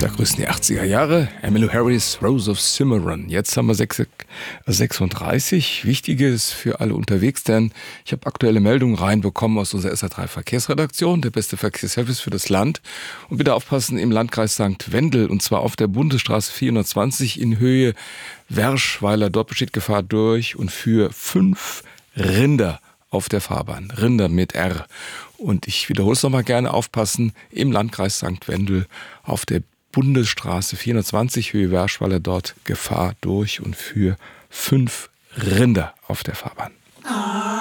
Da grüßen die 80er Jahre. Emmylou Harris, Rose of Cimarron. Jetzt haben wir 6:36. Wichtiges für alle unterwegs, denn ich habe aktuelle Meldungen reinbekommen aus unserer SA3 Verkehrsredaktion, der beste Verkehrsservice für das Land. Und bitte aufpassen, im Landkreis St. Wendel, und zwar auf der Bundesstraße 420 in Höhe Werschweiler. Dort besteht Gefahr durch und für 5 Rinder auf der Fahrbahn. Rinder mit R. Und ich wiederhole es nochmal gerne, aufpassen, im Landkreis St. Wendel auf der Bundesstraße 420, Höhe Werschweiler, dort Gefahr durch und für 5 Rinder auf der Fahrbahn.